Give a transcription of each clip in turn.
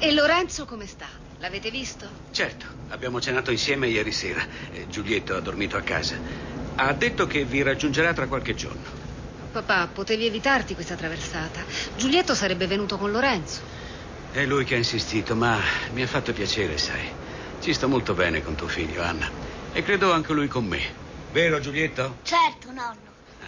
E Lorenzo come sta? L'avete visto? Certo, abbiamo cenato insieme ieri sera. Giulietto ha dormito a casa. Ha detto che vi raggiungerà tra qualche giorno. Papà, potevi evitarti questa traversata. Giulietto sarebbe venuto con Lorenzo. È lui che ha insistito, ma mi ha fatto piacere, sai. Ci sto molto bene con tuo figlio, Anna. E credo anche lui con me. Vero, Giulietto? Certo, nonno.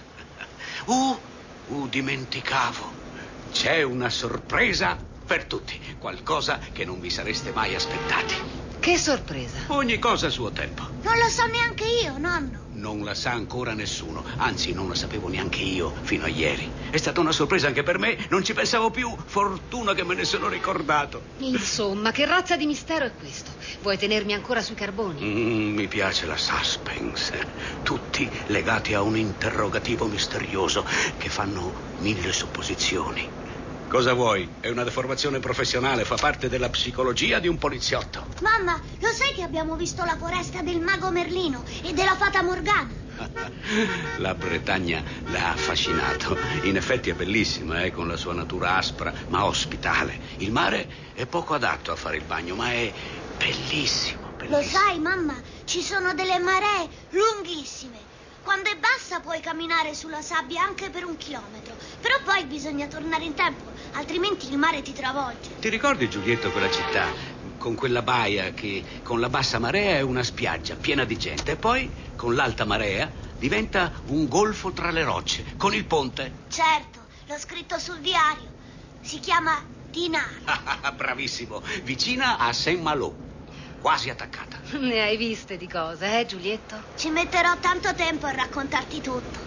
Dimenticavo. C'è una sorpresa per tutti. Qualcosa che non vi sareste mai aspettati. Che sorpresa. Ogni cosa a suo tempo. Non lo so neanche io, nonno. Non la sa ancora nessuno. Anzi, non la sapevo neanche io fino a ieri. È stata una sorpresa anche per me. Non ci pensavo più. Fortuna che me ne sono ricordato. Insomma, che razza di mistero è questo? Vuoi tenermi ancora sui carboni? Mi piace la suspense. Tutti legati a un interrogativo misterioso che fanno 1000 supposizioni. Cosa vuoi? È una deformazione professionale, fa parte della psicologia di un poliziotto. Mamma, lo sai che abbiamo visto la foresta del mago Merlino e della fata Morgana? La Bretagna l'ha affascinato. In effetti è bellissima, con la sua natura aspra, ma ospitale. Il mare è poco adatto a fare il bagno, ma è bellissimo, bellissimo. Lo sai, mamma, ci sono delle maree lunghissime. Quando è bassa puoi camminare sulla sabbia anche per 1 chilometro. Però poi bisogna tornare in tempo, altrimenti il mare ti travolge. Ti ricordi, Giulietto, quella città con quella baia che con la bassa marea è una spiaggia piena di gente e poi con l'alta marea diventa un golfo tra le rocce, con il ponte? Certo, l'ho scritto sul diario. Si chiama Dinaro. Bravissimo, vicina a Saint-Malo, quasi attaccata. Ne hai viste di cose, Giulietto? Ci metterò tanto tempo a raccontarti tutto.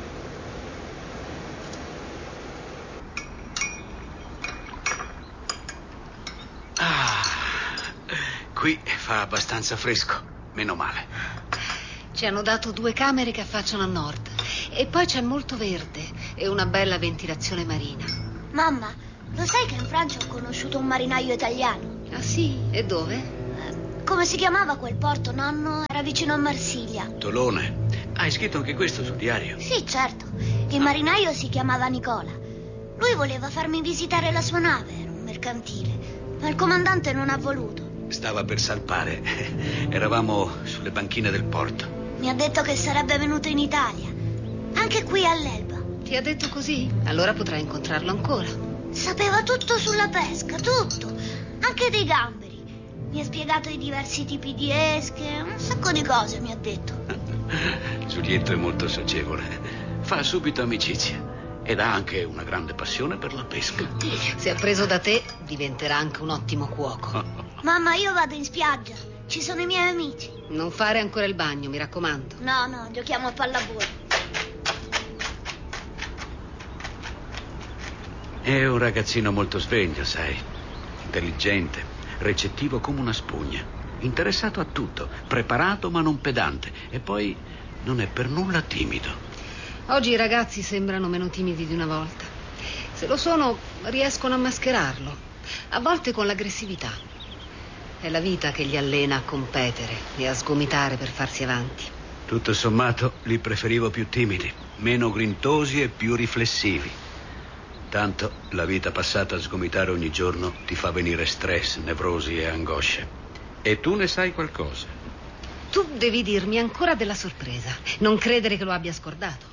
Qui fa abbastanza fresco, meno male. Ci hanno dato 2 camere che affacciano a nord e poi c'è molto verde e una bella ventilazione marina. Mamma, lo sai che in Francia ho conosciuto un marinaio italiano? Ah sì? E dove? Come si chiamava quel porto, nonno? Era vicino a Marsiglia. Tolone. Hai scritto anche questo sul diario? Sì, certo. Il marinaio si chiamava Nicola. Lui voleva farmi visitare la sua nave, era un mercantile, ma il comandante non ha voluto. Stava per salpare. Eravamo sulle banchine del porto. Mi ha detto che sarebbe venuto in Italia, anche qui all'Elba. Ti ha detto così? Allora potrai incontrarlo ancora. Sapeva tutto sulla pesca, tutto, anche dei gamberi. Mi ha spiegato i diversi tipi di esche, un sacco di cose mi ha detto. Giulietto è molto socievole, fa subito amicizia ed ha anche una grande passione per la pesca. Se ha preso da te, diventerà anche un ottimo cuoco. Mamma, io vado in spiaggia, ci sono i miei amici. Non fare ancora il bagno, mi raccomando. No, giochiamo a pallavolo. È un ragazzino molto sveglio, sai, intelligente, recettivo come una spugna, interessato a tutto, preparato ma non pedante e poi non è per nulla timido. Oggi i ragazzi sembrano meno timidi di una volta. Se lo sono, riescono a mascherarlo, a volte con l'aggressività. È la vita che li allena a competere e a sgomitare per farsi avanti. Tutto sommato li preferivo più timidi, meno grintosi e più riflessivi. Tanto la vita passata a sgomitare ogni giorno ti fa venire stress, nevrosi e angosce. E tu ne sai qualcosa. Tu devi dirmi ancora della sorpresa. Non credere che lo abbia scordato.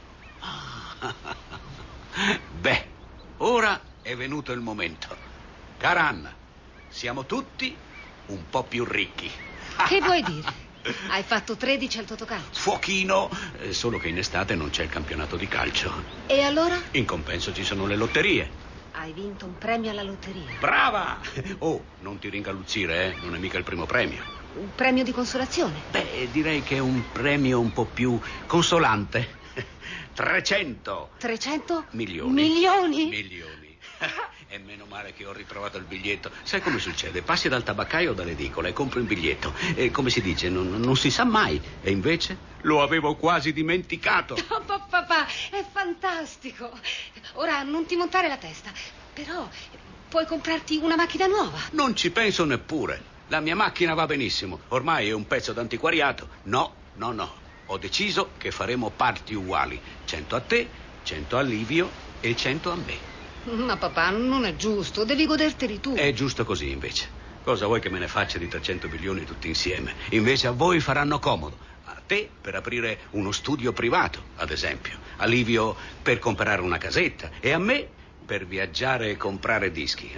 Beh, ora è venuto il momento. Cara Anna, siamo tutti un po' più ricchi. Che vuoi dire? Hai fatto 13 al Totocalcio. Fuochino, solo che in estate non c'è il campionato di calcio. E allora? In compenso ci sono le lotterie. Hai vinto un premio alla lotteria. Brava! Oh, non ti ringaluzzire, non è mica il primo premio. Un premio di consolazione? Beh, direi che è un premio un po' più consolante. 300. 300? Milioni. Milioni? Milioni. E meno male che ho ritrovato il biglietto. Sai come succede? Passi dal tabaccaio o dall'edicola e compri un biglietto. E come si dice, non si sa mai. E invece lo avevo quasi dimenticato. Oh, papà, è fantastico. Ora non ti montare la testa. Però puoi comprarti una macchina nuova. Non ci penso neppure. La mia macchina va benissimo. Ormai è un pezzo d'antiquariato. No. Ho deciso che faremo parti uguali. 100 a te, 100 a Livio e 100 a me. Ma papà, non è giusto, devi goderteli tu. È giusto così, invece. Cosa vuoi che me ne faccia di 300 milioni tutti insieme? Invece a voi faranno comodo. A te per aprire uno studio privato, ad esempio. A Livio per comprare una casetta. E a me per viaggiare e comprare dischi.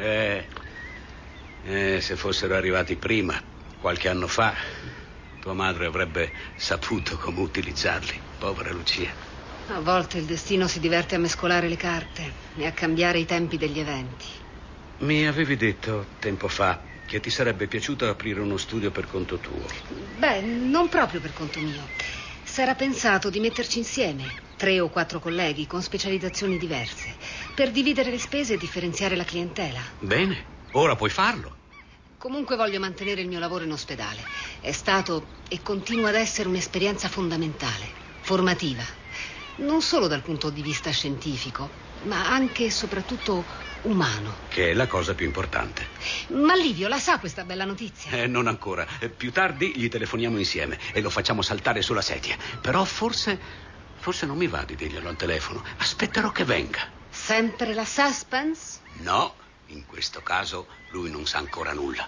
Se fossero arrivati prima, qualche anno fa, tua madre avrebbe saputo come utilizzarli. Povera Lucia. A volte il destino si diverte a mescolare le carte e a cambiare i tempi degli eventi. Mi avevi detto tempo fa che ti sarebbe piaciuto aprire uno studio per conto tuo. Beh, non proprio per conto mio. S'era pensato di metterci insieme 3 o 4 colleghi con specializzazioni diverse per dividere le spese e differenziare la clientela. Bene, ora puoi farlo. Comunque voglio mantenere il mio lavoro in ospedale. È stato e continua ad essere un'esperienza fondamentale, formativa. Non solo dal punto di vista scientifico, ma anche e soprattutto umano. Che è la cosa più importante. Ma Livio la sa questa bella notizia? Non ancora. Più tardi gli telefoniamo insieme e lo facciamo saltare sulla sedia. Però forse non mi va di dirglielo al telefono. Aspetterò che venga. Sempre la suspense? No, in questo caso lui non sa ancora nulla.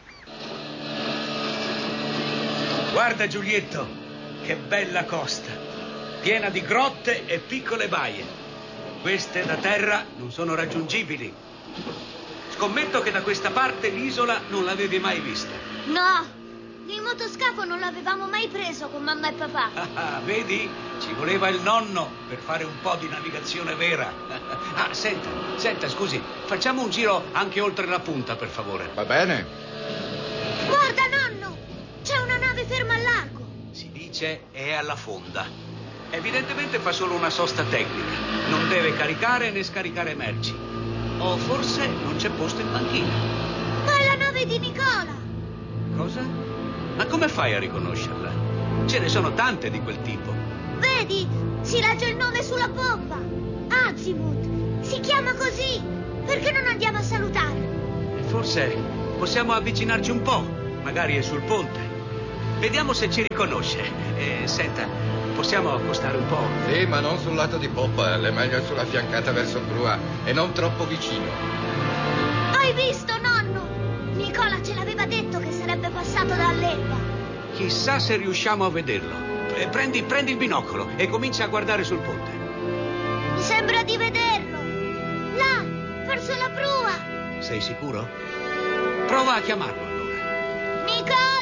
Guarda, Giulietto, che bella costa. Piena di grotte e piccole baie. Queste da terra non sono raggiungibili. Scommetto che da questa parte l'isola non l'avevi mai vista. No, il motoscafo non l'avevamo mai preso con mamma e papà. Vedi? Ci voleva il nonno per fare un po' di navigazione vera. Senta, scusi, facciamo un giro anche oltre la punta, per favore. Va bene. Guarda, nonno, c'è una nave ferma al largo. Si dice è alla fonda. Evidentemente fa solo una sosta tecnica. Non deve caricare né scaricare merci. O forse non c'è posto in banchina. Ma è la nave di Nicola. Cosa? Ma come fai a riconoscerla? Ce ne sono tante di quel tipo. Vedi, si legge il nome sulla pompa. Azimuth. Si chiama così. Perché non andiamo a salutare? Forse possiamo avvicinarci un po'. Magari è sul ponte. Vediamo se ci riconosce. Senta, possiamo accostare un po'? Sì, ma non sul lato di poppa, è meglio sulla fiancata verso prua e non troppo vicino. Hai visto, nonno? Nicola ce l'aveva detto che sarebbe passato dall'Elba. Chissà se riusciamo a vederlo. Prendi il binocolo e comincia a guardare sul ponte. Mi sembra di vederlo. Là, verso la prua. Sei sicuro? Prova a chiamarlo allora. Nicola!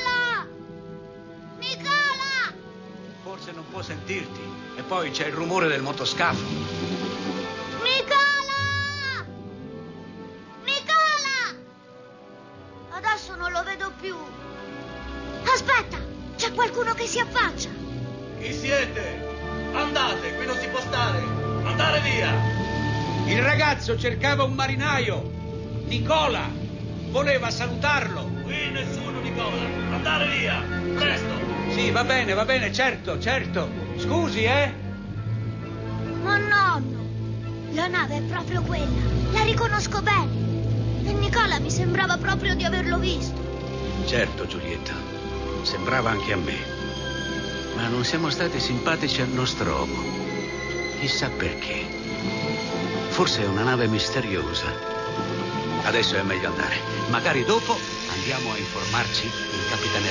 Forse non può sentirti. E poi c'è il rumore del motoscafo. Nicola! Nicola! Adesso non lo vedo più. Aspetta, c'è qualcuno che si affaccia. Chi siete? Andate, qui non si può stare. Andare via. Il ragazzo cercava un marinaio. Nicola. Voleva salutarlo. Qui nessuno, Nicola. Andare via. Presto. Sì, va bene, certo. Scusi, Ma nonno, la nave è proprio quella. La riconosco bene. E Nicola mi sembrava proprio di averlo visto. Certo, Giulietta. Sembrava anche a me. Ma non siamo stati simpatici al nostro uomo. Chissà perché. Forse è una nave misteriosa. Adesso è meglio andare. Magari dopo andiamo a informarci in capitaneria.